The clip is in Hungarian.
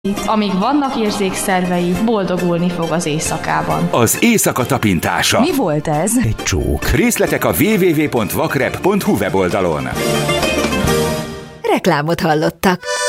Amíg vannak érzékszervei, boldogulni fog az éjszakában. Az éjszaka tapintása. Mi volt ez? Egy csók. Részletek a www.vakrep.hu weboldalon. Reklámot hallottak.